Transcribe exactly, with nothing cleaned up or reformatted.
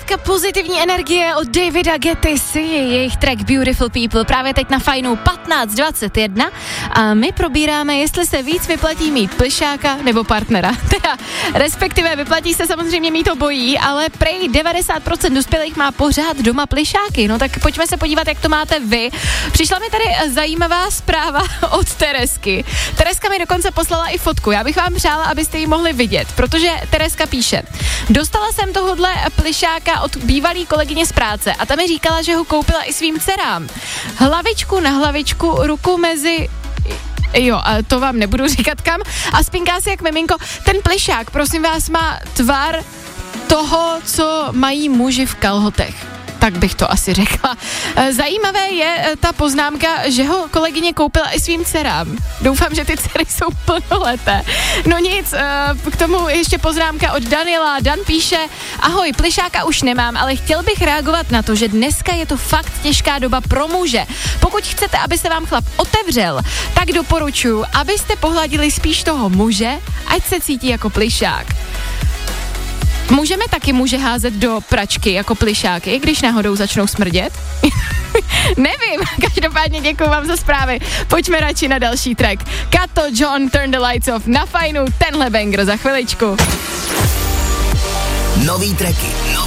Zkrátka pozitivní energie od Davida Guetty, si jejich track Beautiful People právě teď na Fajnu patnáct dvacet jedna a my probíráme, jestli se víc vyplatí mít plišáka nebo partnera. Teda, respektive vyplatí se samozřejmě mít obojí, ale prej devadesát procent dospělých má pořád doma plišáky. No tak pojďme se podívat, jak to máte vy. Přišla mi tady zajímavá zpráva od Teresky. Tereska mi dokonce poslala i fotku. Já bych vám přála, abyste ji mohli vidět, protože Tereska píše: dostala jsem tohodle plišáka od bývalý kolegyně z práce a ta mi říkala, že ho koupila i svým dcerám. Hlavičku na hlavičku, ruku mezi... Jo, a to vám nebudu říkat kam. A spinká si jak miminko. Ten plišák, prosím vás, má tvar toho, co mají muži v kalhotech. Tak bych to asi řekla. Zajímavé je ta poznámka, že ho kolegyně koupila i svým dcerám. Doufám, že ty dcery jsou plnoleté. No nic, k tomu ještě poznámka od Daniela. Dan píše: ahoj, plišáka už nemám, ale chtěl bych reagovat na to, že dneska je to fakt těžká doba pro muže. Pokud chcete, aby se vám chlap otevřel, tak doporučuji, abyste pohladili spíš toho muže, ať se cítí jako plišák. Můžeme taky muže házet do pračky jako plišáky, když náhodou začnou smrdět? Nevím, každopádně děkuji vám za zprávy. Pojďme radši na další track. Kato John, Turn the Lights Off na Fajnu, tenhle banger za chviličku. Nový tracky,